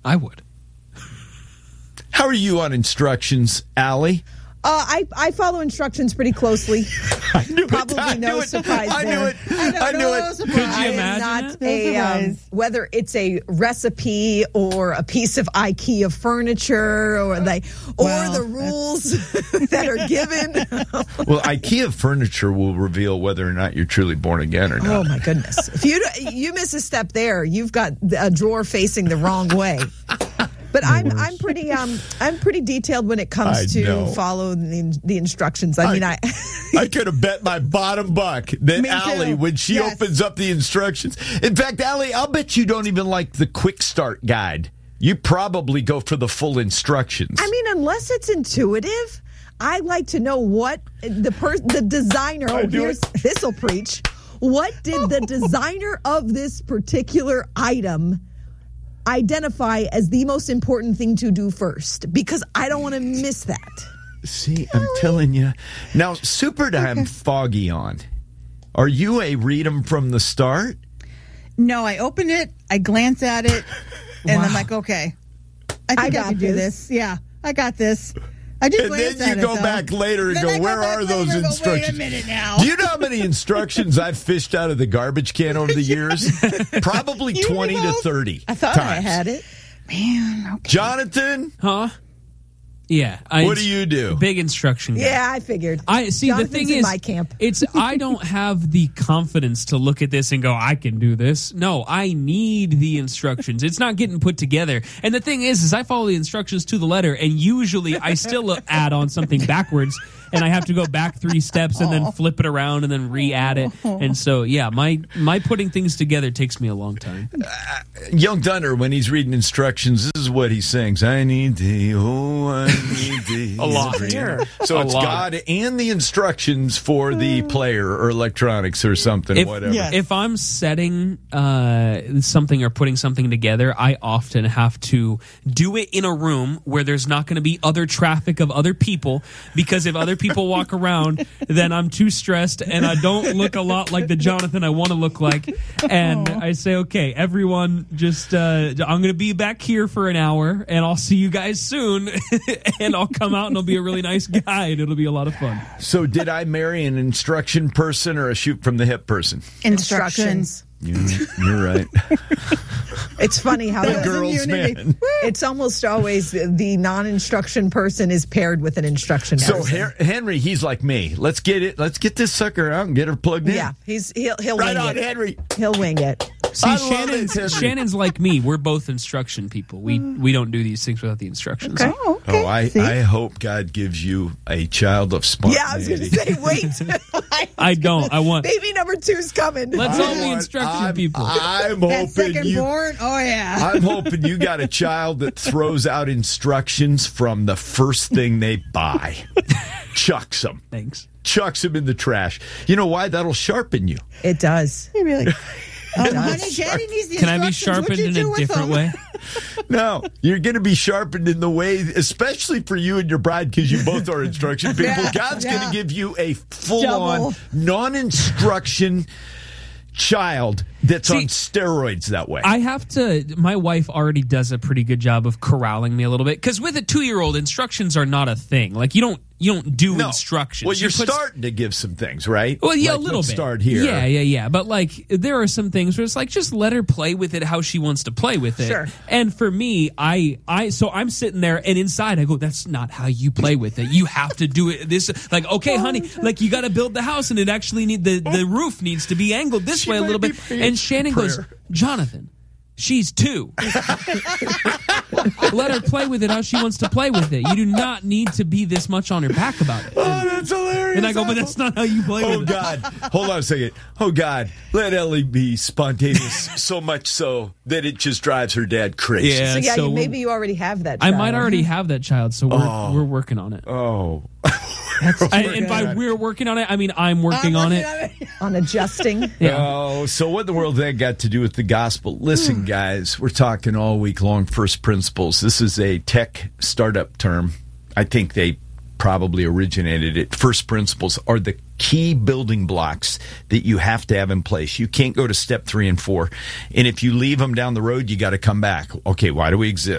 I would. How are you on instructions, Allie? I follow instructions pretty closely. Probably no surprise I there. knew it. I knew it. Could you imagine not whether it's a recipe or a piece of IKEA furniture or the rules that are given. Well, IKEA furniture will reveal whether or not you're truly born again or not. Oh my goodness! If you miss a step there, you've got a drawer facing the wrong way. But I'm pretty detailed when it comes to follow the instructions. I could have bet my bottom buck that Allie, when she opens up the instructions. In fact, Allie, I'll bet you don't even like the quick start guide. You probably go for the full instructions. I mean, unless it's intuitive, I like to know what the designer. This will preach. What did the designer of this particular item identify as the most important thing to do first? Because I don't want to miss that. See, I'm telling you. Now, Super I'm foggy on. Are you a read them from the start? No, I open it, I glance at it, and I'm like, okay, I think I can do this. Yeah, I got this. I just and then you go back later and go, where are those instructions? Wait a minute now. Do you know how many instructions I've fished out of the garbage can over the years? Probably 20 to 30 I thought times. I had it. Man, okay. Jonathan? Huh? Yeah. What do you do? Big instruction guy. Yeah, I figured. The thing is, in my camp. I don't have the confidence to look at this and go, I can do this. No, I need the instructions. It's not getting put together. And the thing is I follow the instructions to the letter, and usually I still add on something backwards, and I have to go back 3 steps and then flip it around and then re-add it. And so, yeah, my putting things together takes me a long time. Young Thunder, when he's reading instructions, this is what he sings. I need thee, I need thee. A lot. So it's God and the instructions for the player or electronics or something, whatever. Yes. If I'm setting something or putting something together, I often have to do it in a room where there's not going to be other traffic of other people, because if other people walk around, then I'm too stressed and I don't look a lot like the Jonathan I want to look like. And I say, okay, everyone, just I'm going to be back here for an hour and I'll see you guys soon. And I'll come out and I'll be a really nice guy and it'll be a lot of fun. So did I marry an instruction person or a shoot from the hip person? Instructions. You're right. It's funny how the girls, man. It's almost always the non-instruction person is paired with an instruction So person. Henry, he's like me. Let's get this sucker out and get her plugged in. Yeah, he'll right wing on, it. Henry. He'll wing it. See, Shannon's like me. We're both instruction people. We don't do these things without the instructions. Okay. Okay. I hope God gives you a child of spontaneity. Yeah, I was going to say, wait. I don't. I want. Baby number 2's coming. Let's all be instruction people. I'm That hoping second you. born? Oh, yeah. I'm hoping you got a child that throws out instructions from the first thing they buy. Chucks them. Thanks. Chucks them in the trash. You know why? That'll sharpen you. It does. You'd be like, honey, Daddy needs the Can I be instructions. sharpened What'd you in do a with different them? way? No, you're going to be sharpened in the way, especially for you and your bride, because you both are instruction people. Yeah, God's yeah. going to give you a full-on, Double. non-instruction child that's See, on steroids that way. I have to. My wife already does a pretty good job of corralling me a little bit, because with a 2-year-old, instructions are not a thing. Like you don't do instructions. Well, you're You put- starting to give some things, right? Well, yeah, Like, a little let's bit. start here. Yeah. But like, there are some things where it's like, just let her play with it how she wants to play with it. Sure. And for me, so I'm sitting there, and inside I go, that's not how you play with it. You have to do it this. Like, okay, honey, like you got to build the house, and it actually the roof needs to be angled this way a little bit. And Shannon goes, Jonathan, she's 2. Let her play with it how she wants to play with it. You do not need to be this much on her back about it. Oh, that's hilarious. And I go, but that's not how you play Oh, with it. God. Hold on a second. Oh, God. Let Ellie be spontaneous so much so that it just drives her dad crazy. Yeah. So, maybe you already have that I child. might already have that child, so we're working on it. Oh. And by we're working on it, I mean I'm working on it. On adjusting. Yeah. Oh, so what in the world that got to do with the gospel? Listen, guys, we're talking all week long first principles. This is a tech startup term. I think they probably originated it. First principles are the key building blocks that you have to have in place. You can't go to step 3 and 4. And if you leave them down the road, you got to come back. Okay, why do we exist?